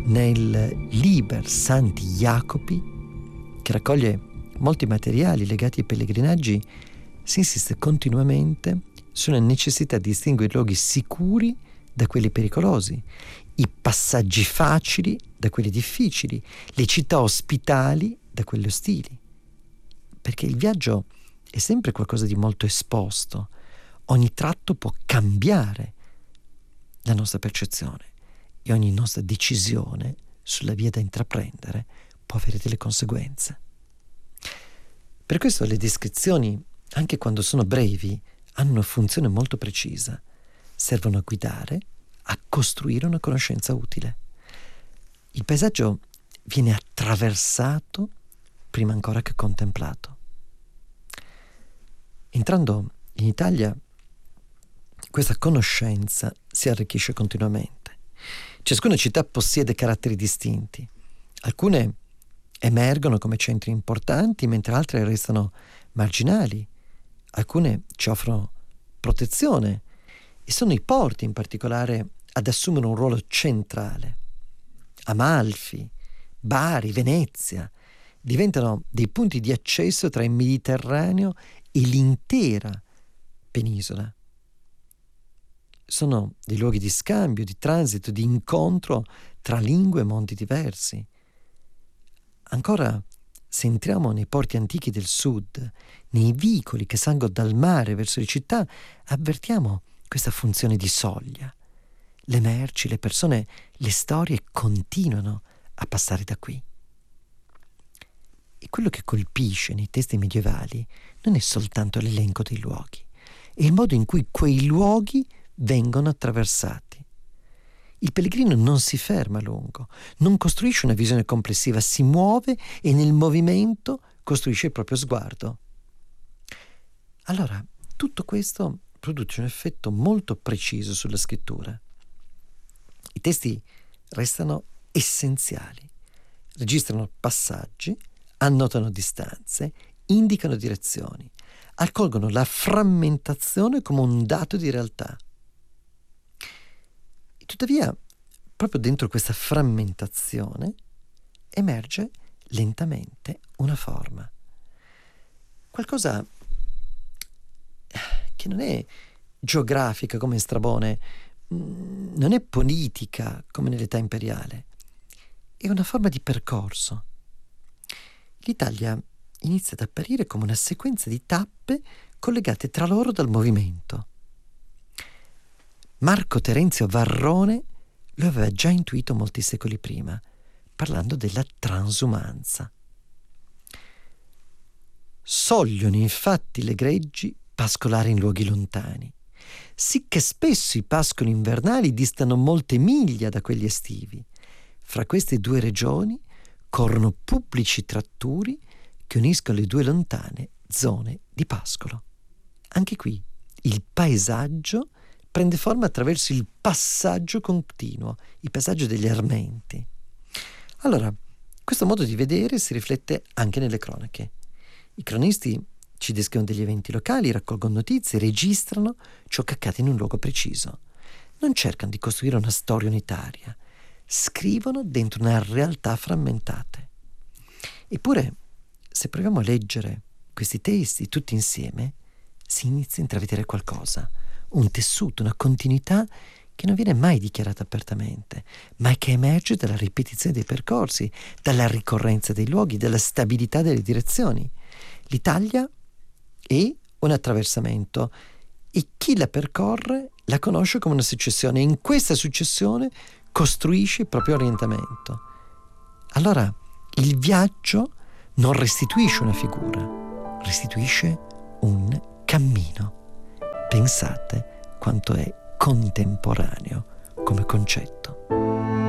nel Liber Sancti Jacopi, che raccoglie molti materiali legati ai pellegrinaggi, si insiste continuamente sulla necessità di distinguere i luoghi sicuri da quelli pericolosi, i passaggi facili da quelli difficili, le città ospitali da quelle ostili. Perché il viaggio è sempre qualcosa di molto esposto. Ogni tratto può cambiare la nostra percezione e ogni nostra decisione sulla via da intraprendere può avere delle conseguenze. Per questo le descrizioni, anche quando sono brevi, hanno una funzione molto precisa. Servono a guidare, a costruire una conoscenza utile. Il paesaggio viene attraversato prima ancora che contemplato. Entrando in Italia, questa conoscenza si arricchisce continuamente. Ciascuna città possiede caratteri distinti. Alcune emergono come centri importanti, mentre altre restano marginali. Alcune ci offrono protezione e sono i porti in particolare ad assumere un ruolo centrale. Amalfi, Bari, Venezia diventano dei punti di accesso tra il Mediterraneo e l'intera penisola. Sono dei luoghi di scambio, di transito, di incontro tra lingue e mondi diversi. Ancora, se entriamo nei porti antichi del sud, nei vicoli che salgono dal mare verso le città, avvertiamo questa funzione di soglia. Le merci, le persone, le storie continuano a passare da qui. E quello che colpisce nei testi medievali non è soltanto l'elenco dei luoghi, è il modo in cui quei luoghi vengono attraversati. Il pellegrino non si ferma a lungo, non costruisce una visione complessiva, si muove e nel movimento costruisce il proprio sguardo. Allora, tutto questo produce un effetto molto preciso sulla scrittura. I testi restano essenziali, registrano passaggi, annotano distanze, indicano direzioni, accolgono la frammentazione come un dato di realtà. E tuttavia, proprio dentro questa frammentazione emerge lentamente una forma. Qualcosa che non è geografica come in Strabone, non è politica come nell'età imperiale, è una forma di percorso. L'Italia inizia ad apparire come una sequenza di tappe collegate tra loro dal movimento. Marco Terenzio Varrone lo aveva già intuito molti secoli prima, parlando della transumanza. Sogliono infatti le greggi pascolare in luoghi lontani, sicché spesso i pascoli invernali distano molte miglia da quelli estivi. Fra queste due regioni corrono pubblici tratturi che uniscono le due lontane zone di pascolo. Anche qui il paesaggio prende forma attraverso il passaggio continuo, il passaggio degli armenti. Allora, questo modo di vedere si riflette anche nelle cronache. I cronisti ci descrivono degli eventi locali, raccolgono notizie, registrano ciò che accade in un luogo preciso. Non cercano di costruire una storia unitaria, scrivono dentro una realtà frammentate. Eppure, se proviamo a leggere questi testi tutti insieme, si inizia a intravedere qualcosa, un tessuto, una continuità che non viene mai dichiarata apertamente, ma che emerge dalla ripetizione dei percorsi, dalla ricorrenza dei luoghi, dalla stabilità delle direzioni. L'Italia è un attraversamento e chi la percorre la conosce come una successione e in questa successione costruisce il proprio orientamento. Allora il viaggio non restituisce una figura, restituisce un cammino. Pensate quanto è contemporaneo come concetto.